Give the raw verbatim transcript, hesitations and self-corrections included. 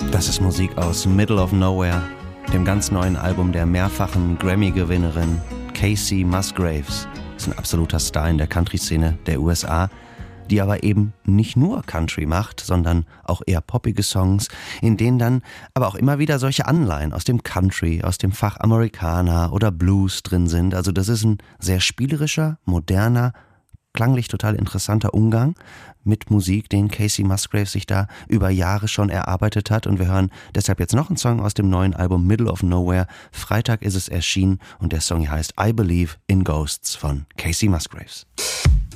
Das ist Musik aus Middle of Nowhere, dem ganz neuen Album der mehrfachen Grammy-Gewinnerin Kacey Musgraves. Das ist ein absoluter Star in der Country-Szene der U S A, die aber eben nicht nur Country macht, sondern auch eher poppige Songs, in denen dann aber auch immer wieder solche Anleihen aus dem Country, aus dem Fach Amerikaner oder Blues drin sind. Also das ist ein sehr spielerischer, moderner, klanglich total interessanter Umgang mit Musik, den Kacey Musgraves sich da über Jahre schon erarbeitet hat. Und wir hören deshalb jetzt noch einen Song aus dem neuen Album Middle of Nowhere. Freitag ist es erschienen und der Song hier heißt I Believe in Ghosts von Kacey Musgraves.